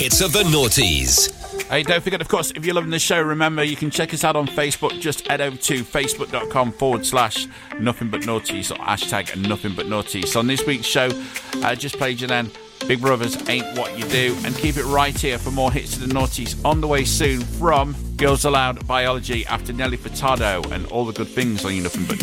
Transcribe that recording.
It's of the noughties. Hey, don't forget, of course, if you're loving the show, remember you can check us out on Facebook. Just head over to facebook.com/Nothing But Naughties or hashtag Nothing But Naughties. So on this week's show, just played you then Big Brothers Ain't What You Do, and keep it right here for more hits to the noughties on the way soon from Girls Aloud Biology after Nelly Furtado and all the good things on your Nothing But